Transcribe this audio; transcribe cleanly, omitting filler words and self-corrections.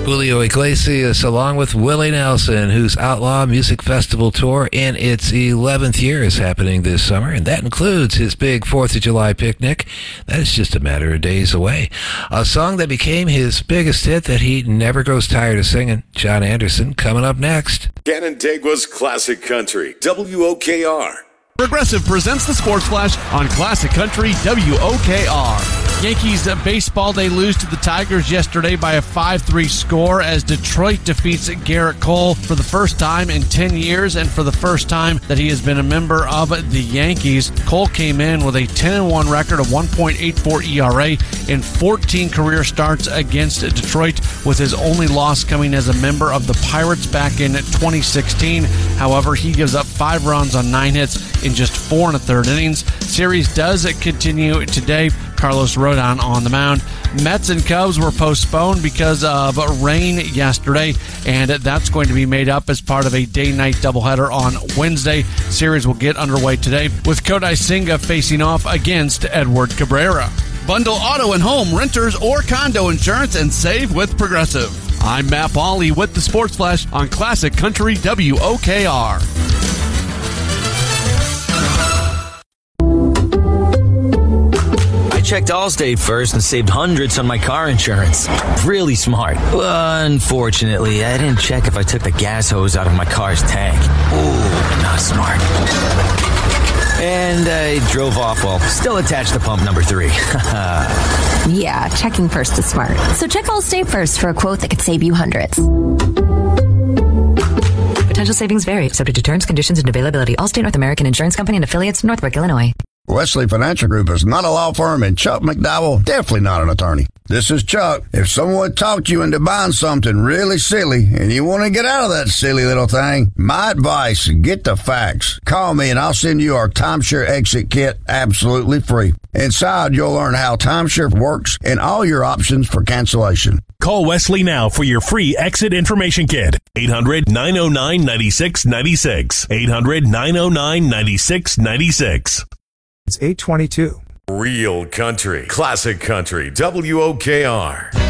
Julio Iglesias, along with Willie Nelson, whose Outlaw Music Festival tour in its 11th year is happening this summer, and that includes his big 4th of July picnic. That is just a matter of days away. A song that became his biggest hit that he never grows tired of singing, John Anderson, coming up next. Canandaigua's Classic Country, WOKR. Progressive presents the Sports Flash on Classic Country WOKR. Yankees baseball, they lose to the Tigers yesterday by a 5-3 score as Detroit defeats Garrett Cole for the first time in 10 years and for the first time that he has been a member of the Yankees. Cole came in with a 10-1 record of 1.84 ERA in 14 career starts against Detroit, with his only loss coming as a member of the Pirates back in 2016. However, he gives up 5 runs on 9 hits in just 4 1/3 innings. Series does continue today. Carlos Rodon on the mound. Mets and Cubs were postponed because of rain yesterday, and that's going to be made up as part of a day-night doubleheader on Wednesday. Series will get underway today with Kodai Senga facing off against Edward Cabrera. Bundle auto and home, renters, or condo insurance and save with Progressive. I'm Matt Pauley with the Sports Flash on Classic Country WOKR. Checked Allstate first and saved hundreds on my car insurance. Really smart. Unfortunately, I didn't check if I took the gas hose out of my car's tank. Ooh, not smart. And I drove off while still attached to pump number 3. Yeah, checking first is smart. So check Allstate first for a quote that could save you hundreds. Potential savings vary, subject to terms, conditions, and availability. Allstate North American Insurance Company and affiliates, Northbrook, Illinois. Wesley Financial Group is not a law firm, and Chuck McDowell definitely not an attorney. This is Chuck. If someone talked you into buying something really silly and you want to get out of that silly little thing, my advice, get the facts. Call me and I'll send you our timeshare exit kit absolutely free. Inside, you'll learn how timeshare works and all your options for cancellation. Call Wesley now for your free exit information kit. 800-909-9696. 800-909-9696. It's 8:22. Real country, classic country, WOKR.